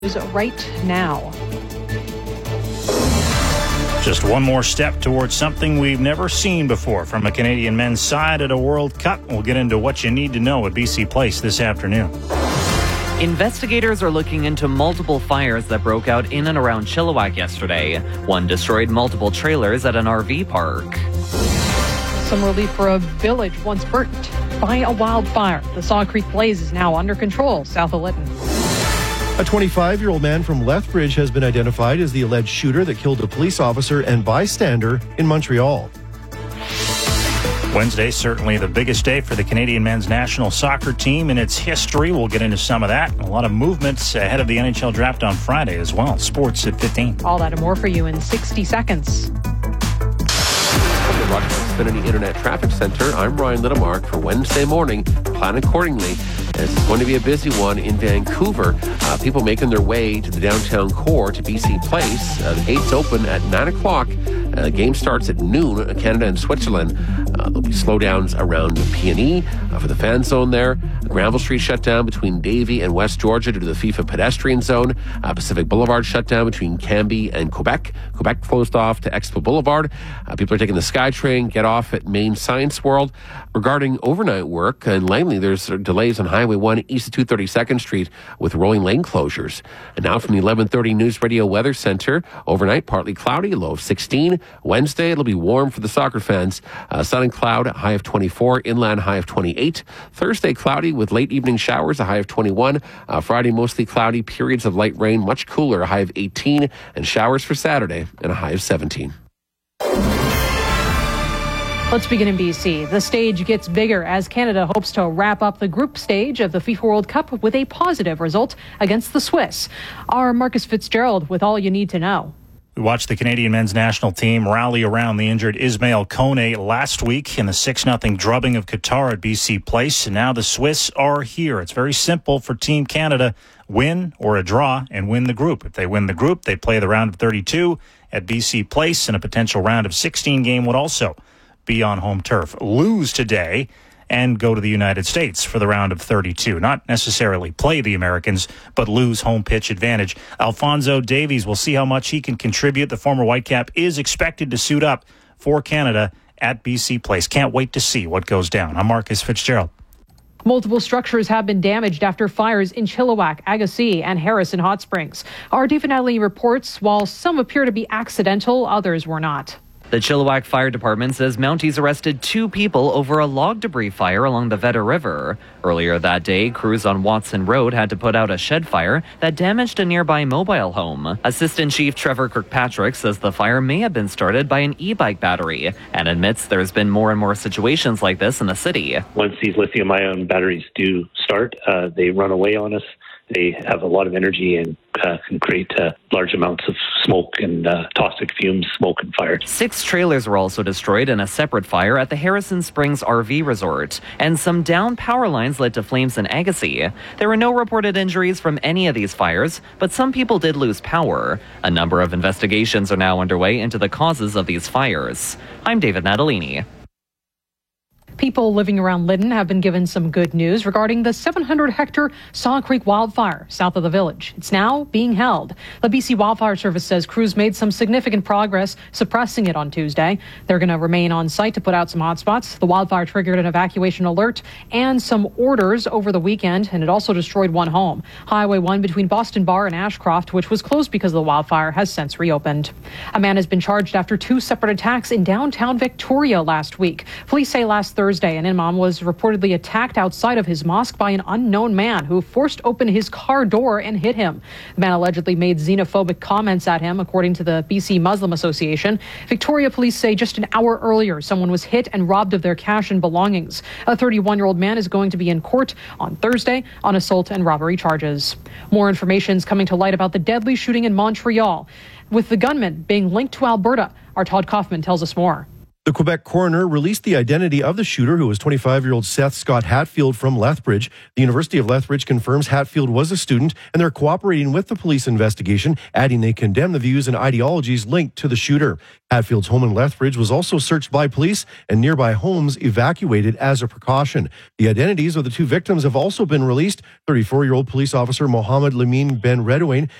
Right now. Just one more step towards something we've never seen before from a Canadian men's side at a World Cup. We'll get into what you need to know at BC Place this afternoon. Investigators are looking into multiple fires that broke out in and around Chilliwack yesterday. One destroyed multiple trailers at an RV park. Some relief for a village once burnt by a wildfire. The Saw Creek blaze is now under control south of Lytton. A 25-year-old man from Lethbridge has been identified as the alleged shooter that killed a police officer and bystander in Montreal. Wednesday, certainly the biggest day for the Canadian men's national soccer team in its history. We'll get into some of that. A lot of movements ahead of the NHL draft on Friday as well. Sports at 15. All that and more for you in 60 seconds. From the Rogers Xfinity Internet Traffic Center, I'm Ryan Littlemark for Wednesday morning. Plan accordingly. It's going to be a busy one in Vancouver. People making their way to the downtown core to BC Place. The gates open at 9 o'clock. Game starts at noon, Canada and Switzerland. There'll be slowdowns around Peony for the fan zone there. Granville Street shut down between Davie and West Georgia due to the FIFA pedestrian zone. Pacific Boulevard shut down between Cambie and Quebec. Quebec closed off to Expo Boulevard. People are taking the SkyTrain, get off at Main Science World. Regarding overnight work in Langley, there's delays on Highway 1 east of 232nd Street with rolling lane closures. And now from the 11:30 News Radio Weather Center, overnight partly cloudy, low of 16. Wednesday, it'll be warm for the soccer fans. Sun and cloud, high of 24. Inland, high of 28. Thursday, cloudy with late evening showers, a high of 21. Friday, mostly cloudy, periods of light rain, much cooler, a high of 18. And showers for Saturday, and a high of 17. Let's begin in BC. The stage gets bigger as Canada hopes to wrap up the group stage of the FIFA World Cup with a positive result against the Swiss. Our Marcus Fitzgerald with all you need to know. We watched the Canadian men's national team rally around the injured Ismail Kone last week in the 6-0 drubbing of Qatar at BC Place. And now the Swiss are here. It's very simple for Team Canada. Win or a draw and win the group. If they win the group, they play the round of 32 at BC Place, and a potential round of 16 game would also be on home turf. Lose today and go to the United States for the round of 32. Not necessarily play the Americans, but lose home pitch advantage. Alphonso Davies, will see how much he can contribute. The former Whitecap is expected to suit up for Canada at BC Place. Can't wait to see what goes down. I'm Marcus Fitzgerald. Multiple structures have been damaged after fires in Chilliwack, Agassiz, and Harrison Hot Springs. Our David Natalie reports, while some appear to be accidental, others were not. The Chilliwack Fire Department says Mounties arrested 2 people over a log debris fire along the Vedder River. Earlier that day, crews on Watson Road had to put out a shed fire that damaged a nearby mobile home. Assistant Chief Trevor Kirkpatrick says the fire may have been started by an e-bike battery and admits there's been more and more situations like this in the city. Once these lithium-ion batteries do start, they run away on us. They have a lot of energy and can create large amounts of smoke and toxic fumes, smoke and fire. 6 trailers were also destroyed in a separate fire at the Harrison Springs RV Resort, and some downed power lines led to flames in Agassiz. There were no reported injuries from any of these fires, but some people did lose power. A number of investigations are now underway into the causes of these fires. I'm David Natalini. People living around Lytton have been given some good news regarding the 700-hectare Saw Creek wildfire south of the village. It's now being held. The BC Wildfire Service says crews made some significant progress suppressing it on Tuesday. They're going to remain on site to put out some hotspots. The wildfire triggered an evacuation alert and some orders over the weekend, and it also destroyed one home. Highway 1 between Boston Bar and Ashcroft, which was closed because of the wildfire, has since reopened. A man has been charged after 2 separate attacks in downtown Victoria last week. Police say last Thursday, an imam was reportedly attacked outside of his mosque by an unknown man who forced open his car door and hit him. The man allegedly made xenophobic comments at him, according to the BC Muslim Association. Victoria police say just an hour earlier, someone was hit and robbed of their cash and belongings. A 31-year-old man is going to be in court on Thursday on assault and robbery charges. More information is coming to light about the deadly shooting in Montreal, with the gunman being linked to Alberta. Our Todd Kaufman tells us more. The Quebec coroner released the identity of the shooter, who was 25-year-old Seth Scott Hatfield from Lethbridge. The University of Lethbridge confirms Hatfield was a student, and they're cooperating with the police investigation, adding they condemn the views and ideologies linked to the shooter. Hatfield's home in Lethbridge was also searched by police and nearby homes evacuated as a precaution. The identities of the two victims have also been released. 34-year-old police officer Mohammed Lamine Ben Redouane